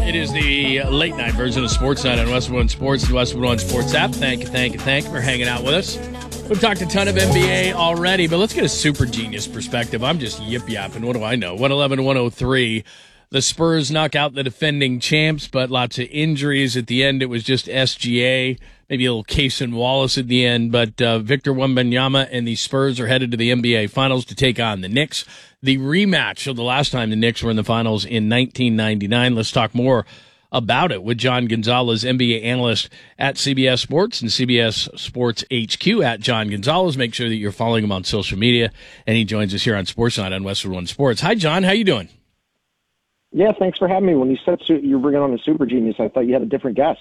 It is the late night version of Sports Night on Westwood One Sports, the Westwood One Sports app. Thank you for hanging out with us. We've talked a ton of NBA already, but let's get a super genius perspective. I'm just yip-yapping. What do I know? 111-103. The Spurs knock out the defending champs, but lots of injuries at the end. It was just SGA, maybe a little Cason Wallace at the end, but Victor Wembanyama and the Spurs are headed to the NBA Finals to take on the Knicks. The rematch of the last time the Knicks were in the Finals in 1999. Let's talk more about it with John Gonzalez, NBA analyst at CBS Sports and CBS Sports HQ at John Gonzalez. Make sure that you're following him on social media, and he joins us here on Sports Night on Westwood One Sports. Hi, John. How you doing? Yeah, thanks for having me. When you said you're bringing on a super genius, I thought you had a different guest.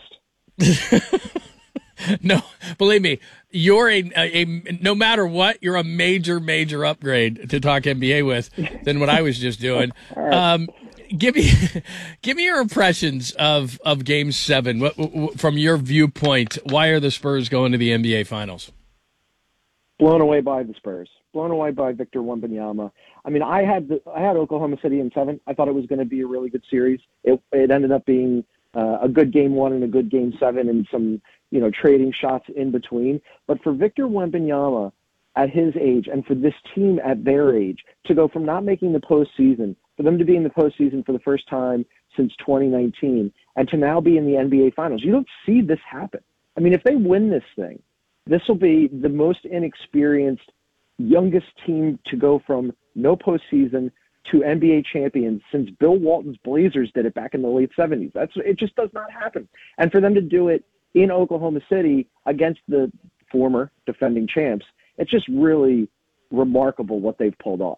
No, believe me, you're a no matter what, you're a major upgrade to talk NBA with than what I was just doing. Right. Give me your impressions of Game 7 from your viewpoint. Why are the Spurs going to the NBA Finals? Blown away by the Spurs. Blown away by Victor Wembanyama. I mean, I had Oklahoma City in 7. I thought it was going to be a really good series. It ended up being a good Game 1 and a good Game 7 and some, trading shots in between. But for Victor Wembanyama at his age and for this team at their age to go from not making the postseason, for them to be in the postseason for the first time since 2019 and to now be in the NBA Finals, you don't see this happen. I mean, if they win this thing, this will be the most inexperienced, youngest team to go from no postseason to NBA champions since Bill Walton's Blazers did it back in the late 70s. It just does not happen. And for them to do it in Oklahoma City against the former defending champs, it's just really remarkable what they've pulled off.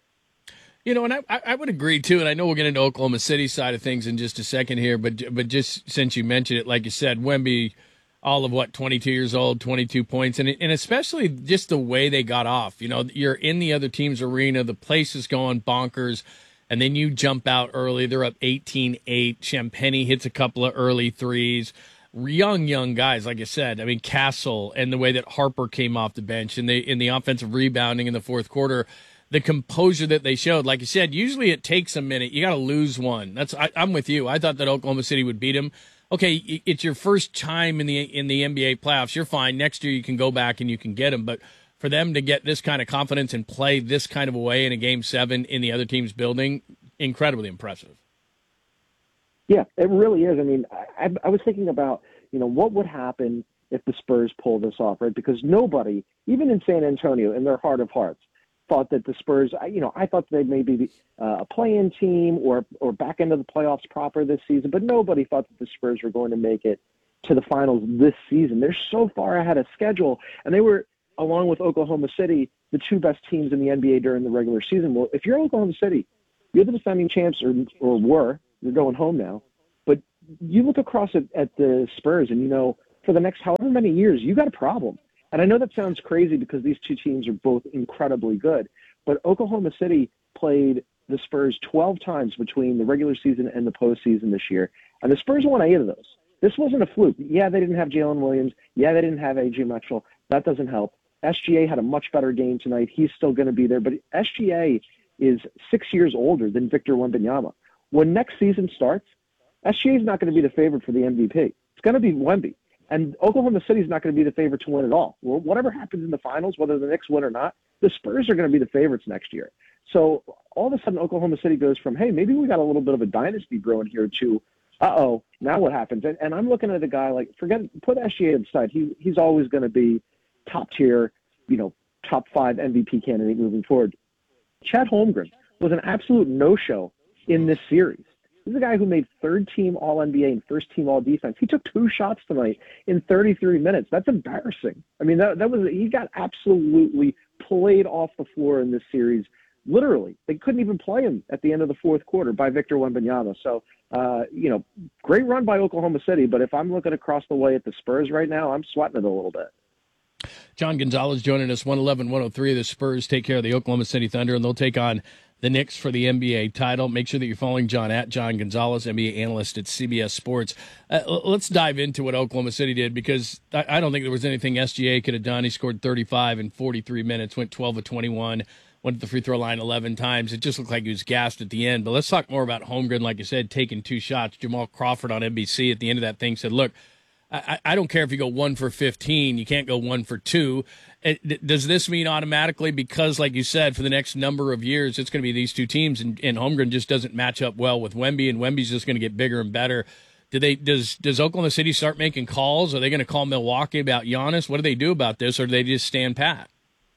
And I would agree, too, and I know we'll get into Oklahoma City side of things in just a second here, but just since you mentioned it, like you said, Wemby, all of 22 years old, 22 points, and especially just the way they got off. You're in the other team's arena, the place is going bonkers, and then you jump out early. They're up 18-8. Champagnie hits a couple of early threes. Young guys, like I said. I mean, Castle and the way that Harper came off the bench and in the offensive rebounding in the fourth quarter, the composure that they showed. Like you said, usually it takes a minute. You got to lose one. I'm with you. I thought that Oklahoma City would beat them. Okay, it's your first time in the NBA playoffs. You're fine. Next year you can go back and you can get them. But for them to get this kind of confidence and play this kind of a way in a Game 7 in the other team's building, incredibly impressive. Yeah, it really is. I mean, I was thinking about, what would happen if the Spurs pull this off, right? Because nobody, even in San Antonio, in their heart of hearts, thought that the Spurs, I thought they'd maybe a play-in team or back into the playoffs proper this season, but nobody thought that the Spurs were going to make it to the finals this season. They're so far ahead of schedule, and they were, along with Oklahoma City, the two best teams in the NBA during the regular season. Well, if you're Oklahoma City, you're the defending champs or were, you're going home now, but you look across at the Spurs and, for the next however many years, you got a problem. And I know that sounds crazy because these two teams are both incredibly good, but Oklahoma City played the Spurs 12 times between the regular season and the postseason this year, and the Spurs won 8 of those. This wasn't a fluke. Yeah, they didn't have Jalen Williams. Yeah, they didn't have A.J. Mitchell. That doesn't help. SGA had a much better game tonight. He's still going to be there, but SGA is 6 years older than Victor Wembanyama. When next season starts, SGA is not going to be the favorite for the MVP. It's going to be Wemby. And Oklahoma City is not going to be the favorite to win it all. Well, whatever happens in the finals, whether the Knicks win or not, the Spurs are going to be the favorites next year. So all of a sudden, Oklahoma City goes from, hey, maybe we got a little bit of a dynasty brewing here to, now what happens? And I'm looking at a guy like, put SGA aside. He's always going to be top tier, top 5 MVP candidate moving forward. Chet Holmgren was an absolute no-show in this series. This is a guy who made third-team All-NBA and first-team All-Defense. He took 2 shots tonight in 33 minutes. That's embarrassing. I mean, he got absolutely played off the floor in this series. Literally, they couldn't even play him at the end of the fourth quarter by Victor Wembanyama. So, great run by Oklahoma City. But if I'm looking across the way at the Spurs right now, I'm sweating it a little bit. John Gonzalez joining us, 111-103. The Spurs take care of the Oklahoma City Thunder, and they'll take on the Knicks for the NBA title. Make sure that you're following John at John Gonzalez, NBA analyst at CBS Sports. Let's dive into what Oklahoma City did, because I don't think there was anything SGA could have done. He scored 35 in 43 minutes, went 12 of 21, went to the free throw line 11 times. It just looked like he was gassed at the end. But let's talk more about Holmgren. Like you said, taking 2 shots. Jamal Crawford on NBC at the end of that thing said, look, I don't care if you go 1 for 15. You can't go 1 for 2. Does this mean automatically, because, like you said, for the next number of years, it's going to be these two teams, and Holmgren just doesn't match up well with Wemby, and Wemby's just going to get bigger and better? Does Oklahoma City start making calls? Are they going to call Milwaukee about Giannis? What do they do about this, or do they just stand pat?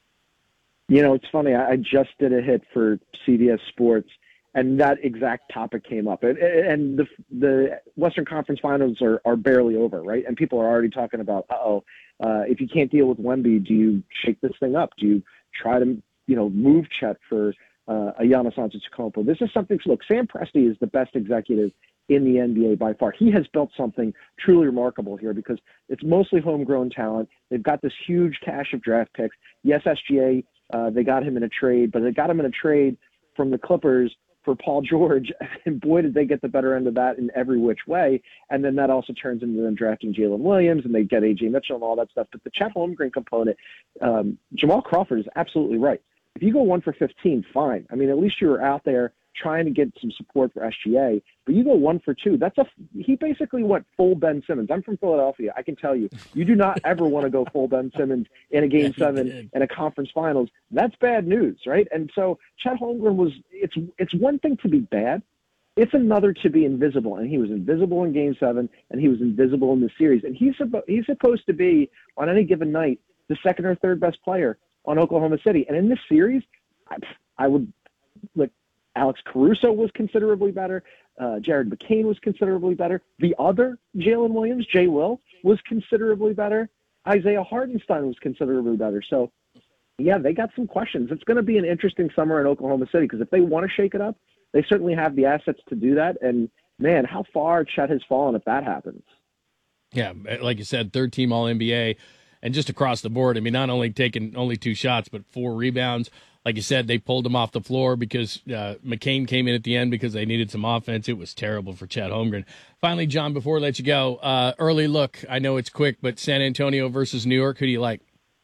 It's funny. I just did a hit for CBS Sports, and that exact topic came up. And the Western Conference Finals are barely over, right? And people are already talking about, if you can't deal with Wemby, do you shake this thing up? Do you try to, move Chet for a Giannis Antetokounmpo? This is something. Look, Sam Presti is the best executive in the NBA by far. He has built something truly remarkable here because it's mostly homegrown talent. They've got this huge cache of draft picks. Yes, SGA, they got him in a trade, but they got him in a trade from the Clippers for Paul George, and boy, did they get the better end of that in every which way. And then that also turns into them drafting Jalen Williams, and they get A.J. Mitchell and all that stuff. But the Chet Holmgren component, Jamal Crawford is absolutely right. If you go 1 for 15, fine. I mean, at least you were out there trying to get some support for SGA. But you go 1 for 2. He basically went full Ben Simmons. I'm from Philadelphia. I can tell you, you do not ever want to go full Ben Simmons in a Game 7 in a conference finals. That's bad news, right? And so Chet Holmgren it's one thing to be bad. It's another to be invisible. And he was invisible in Game 7, and he was invisible in the series. And he's supposed to be, on any given night, the second or third best player on Oklahoma City. And in this series, I would look. Alex Caruso was considerably better. Jared McCain was considerably better. The other Jalen Williams, Jay Will, was considerably better. Isaiah Hartenstein was considerably better. So, yeah, they got some questions. It's going to be an interesting summer in Oklahoma City because if they want to shake it up, they certainly have the assets to do that. And, man, how far Chet has fallen if that happens. Yeah, like you said, third team All-NBA. And just across the board, I mean, not only taking only 2 shots, but 4 rebounds. Like you said, they pulled him off the floor because McCain came in at the end because they needed some offense. It was terrible for Chet Holmgren. Finally, John, before I let you go, early look. I know it's quick, but San Antonio versus New York, who do you like?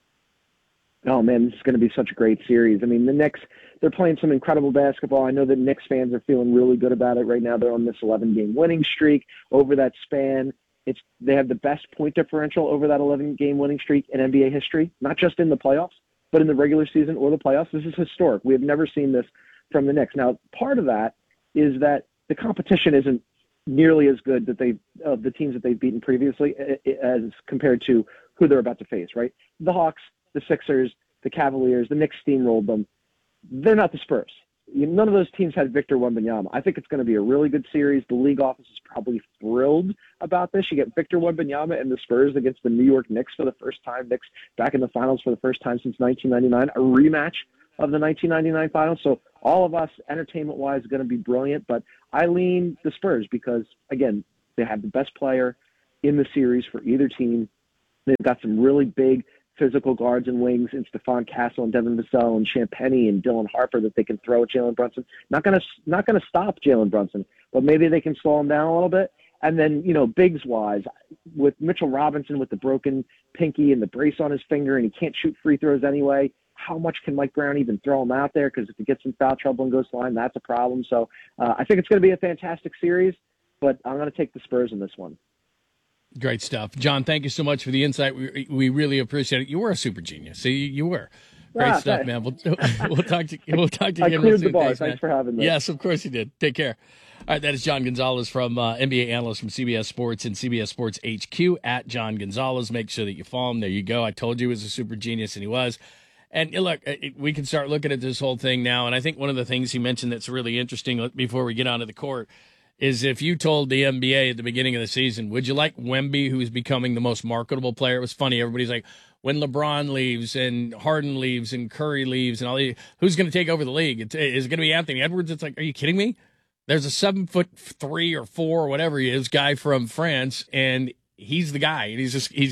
Oh, man, this is going to be such a great series. I mean, the Knicks, they're playing some incredible basketball. I know that Knicks fans are feeling really good about it right now. They're on this 11-game winning streak over that span. They have the best point differential over that 11-game winning streak in NBA history, not just in the playoffs, but in the regular season or the playoffs. This is historic. We have never seen this from the Knicks. Now, part of that is that the competition isn't nearly as good that the teams that they've beaten previously as compared to who they're about to face, right? The Hawks, the Sixers, the Cavaliers, the Knicks steamrolled them. They're not the Spurs. None of those teams had Victor Wembanyama. I think it's going to be a really good series. The league office is probably thrilled about this. You get Victor Wembanyama and the Spurs against the New York Knicks for the first time. Knicks back in the finals for the first time since 1999, a rematch of the 1999 finals. So all of us, entertainment-wise, are going to be brilliant. But I lean the Spurs because, again, they have the best player in the series for either team. They've got some really big physical guards and wings in Stephon Castle and Devin Vassell and Champagnie and Dylan Harper that they can throw at Jalen Brunson. Not gonna stop Jalen Brunson, but maybe they can slow him down a little bit. And then, bigs wise, with Mitchell Robinson with the broken pinky and the brace on his finger, and he can't shoot free throws anyway. How much can Mike Brown even throw him out there? Because if he gets in foul trouble and goes to the line, that's a problem. So I think it's going to be a fantastic series, but I'm going to take the Spurs in this one. Great stuff. John, thank you so much for the insight. We really appreciate it. You were a super genius. See, you were. Great stuff, man. We'll talk to you again. I cleared the bar. Thanks for having me. Yes, of course you did. Take care. All right, that is John Gonzalez from NBA analyst from CBS Sports and CBS Sports HQ at John Gonzalez. Make sure that you follow him. There you go. I told you he was a super genius, and he was. And look, we can start looking at this whole thing now. And I think one of the things he mentioned that's really interesting before we get onto the court is if you told the NBA at the beginning of the season, would you like Wemby, who's becoming the most marketable player? It was funny. Everybody's like, when LeBron leaves and Harden leaves and Curry leaves and all these, who's going to take over the league? Is it going to be Anthony Edwards? It's like, are you kidding me? There's a 7'3" or 4" or whatever he is guy from France, and he's the guy, and he's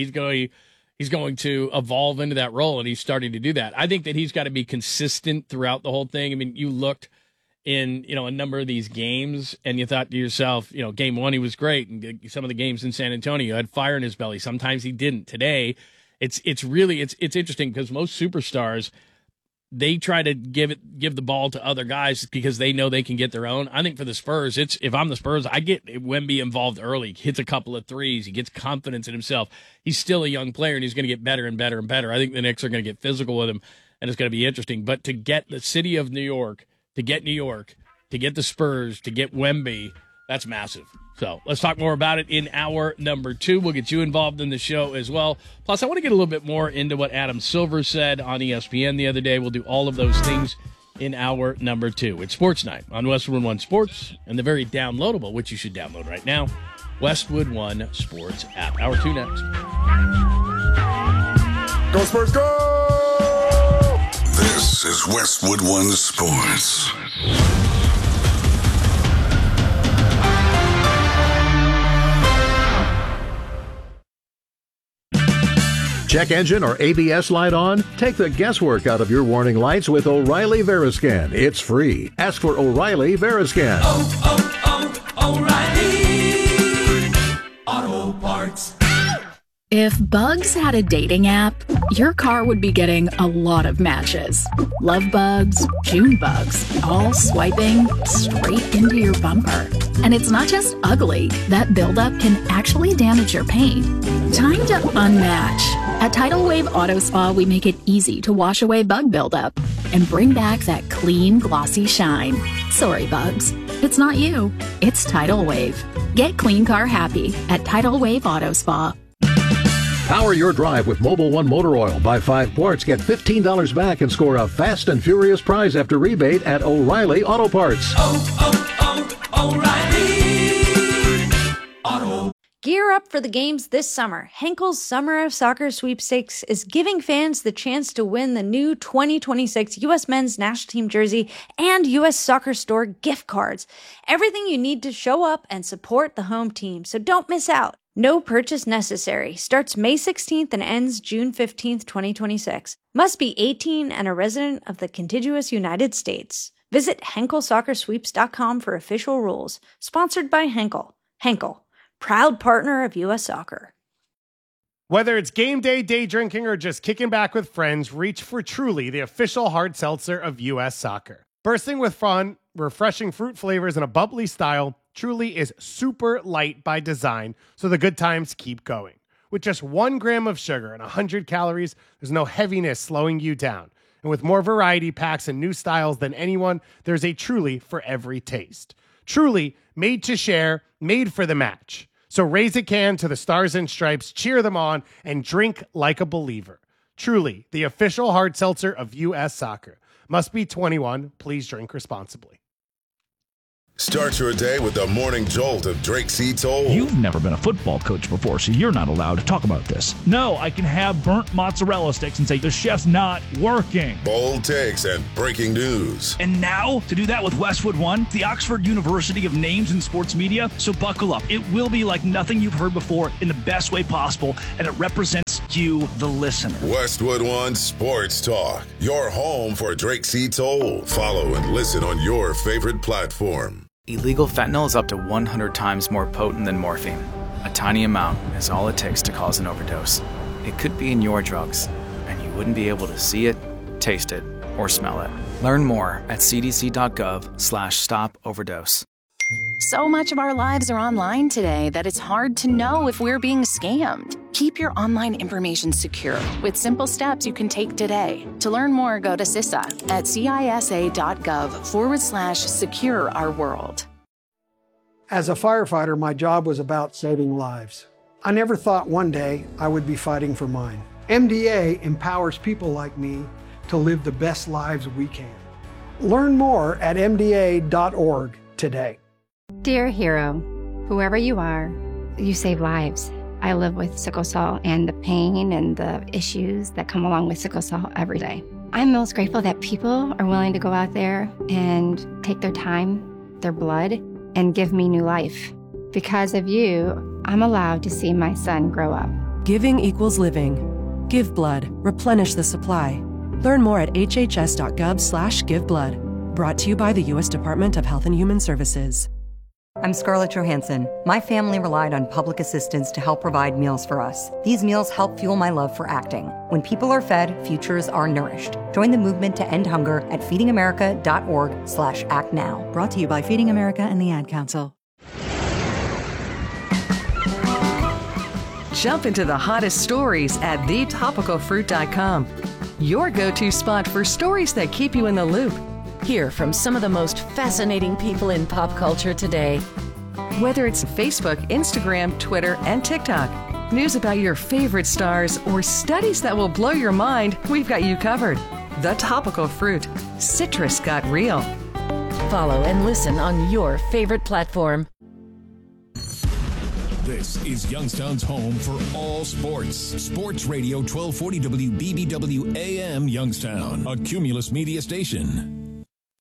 going to evolve into that role, and he's starting to do that. I think that he's got to be consistent throughout the whole thing. I mean, you looked in a number of these games, and you thought to yourself, game 1 he was great, and some of the games in San Antonio had fire in his belly. Sometimes he didn't. Today, it's interesting because most superstars, they try to give the ball to other guys because they know they can get their own. I think for the Spurs, if I'm the Spurs, I get Wemby involved early, hits a couple of threes, he gets confidence in himself. He's still a young player, and he's going to get better and better and better. I think the Knicks are going to get physical with him, and it's going to be interesting. But to get the city of New York, to get the Spurs, to get Wemby, that's massive. So let's talk more about it in hour number 2. We'll get you involved in the show as well. Plus, I want to get a little bit more into what Adam Silver said on ESPN the other day. We'll do all of those things in hour number 2. It's Sports Night on Westwood One Sports and the very downloadable, which you should download right now, Westwood One Sports app. Hour 2 next. Go Spurs, go! This is Westwood One Sports. Check engine or ABS light on? Take the guesswork out of your warning lights with O'Reilly Veriscan. It's free. Ask for O'Reilly Veriscan. O'Reilly Auto Parts. If Bugs had a dating app, your car would be getting a lot of matches. Love bugs, June bugs, all swiping straight into your bumper. And it's not just ugly. That buildup can actually damage your paint. Time to unmatch. At Tidal Wave Auto Spa, we make it easy to wash away bug buildup and bring back that clean, glossy shine. Sorry, bugs. It's not you. It's Tidal Wave. Get clean car happy at Tidal Wave Auto Spa. Power your drive with Mobil 1 Motor Oil. Buy 5 quarts, get $15 back, and score a fast and furious prize after rebate at O'Reilly Auto Parts. O'Reilly Auto. Gear up for the games this summer. Henkel's Summer of Soccer Sweepstakes is giving fans the chance to win the new 2026 U.S. Men's National Team jersey and U.S. Soccer Store gift cards. Everything you need to show up and support the home team, so don't miss out. No purchase necessary. Starts May 16th and ends June 15th, 2026. Must be 18 and a resident of the contiguous United States. Visit HenkelSoccerSweeps.com for official rules. Sponsored by Henkel. Henkel, proud partner of U.S. Soccer. Whether it's game day, day drinking, or just kicking back with friends, reach for Truly, the official hard seltzer of U.S. Soccer. Bursting with fun, refreshing fruit flavors, and a bubbly style, Truly is super light by design, so the good times keep going. With just 1 gram of sugar and 100 calories, there's no heaviness slowing you down. And with more variety packs and new styles than anyone, there's a Truly for every taste. Truly, made to share, made for the match. So raise a can to the Stars and Stripes, cheer them on, and drink like a believer. Truly, the official hard seltzer of U.S. Soccer. Must be 21. Please drink responsibly. Start your day with the morning jolt of Drake C. Toll. You've never been a football coach before, so you're not allowed to talk about this. No, I can have burnt mozzarella sticks and say the chef's not working. Bold takes and breaking news. And now, to do that with Westwood One, the Oxford University of Names in Sports Media. So buckle up. It will be like nothing you've heard before in the best way possible, and it represents you, the listener. Westwood One Sports Talk. Your home for Drake C. Toll. Follow and listen on your favorite platform. Illegal fentanyl is up to 100 times more potent than morphine. A tiny amount is all it takes to cause an overdose. It could be in your drugs, and you wouldn't be able to see it, taste it, or smell it. Learn more at cdc.gov/stop-overdose. So much of our lives are online today that it's hard to know if we're being scammed. Keep your online information secure with simple steps you can take today. To learn more, go to CISA at cisa.gov/secure our world. As a firefighter, my job was about saving lives. I never thought one day I would be fighting for mine. MDA empowers people like me to live the best lives we can. Learn more at mda.org today. Dear hero, whoever you are, you save lives. I live with sickle cell and the pain and the issues that come along with sickle cell every day. I'm most grateful that people are willing to go out there and take their time, their blood, and give me new life. Because of you, I'm allowed to see my son grow up. Giving equals living. Give blood. Replenish the supply. Learn more at hhs.gov/giveblood. Brought to you by the U.S. Department of Health and Human Services. I'm Scarlett Johansson. My family relied on public assistance to help provide meals for us. These meals help fuel my love for acting. When people are fed, futures are nourished. Join the movement to end hunger at feedingamerica.org/actnow. Brought to you by Feeding America and the Ad Council. Jump into the hottest stories at thetopicalfruit.com. Your go-to spot for stories that keep you in the loop. Hear from some of the most fascinating people in pop culture today. Whether it's Facebook, Instagram, Twitter, and TikTok, news about your favorite stars, or studies that will blow your mind, we've got you covered. The Topical Fruit. Citrus got real. Follow and listen on your favorite platform. This is Youngstown's home for all sports. Sports Radio 1240 WBBW AM Youngstown, a Cumulus media station.